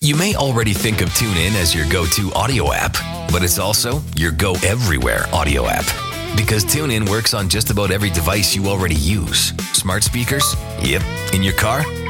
You may already think of TuneIn as your go-to audio app, but it's also your go-everywhere audio app. Because TuneIn works on just about every device you already use. Smart speakers? Yep. In your car?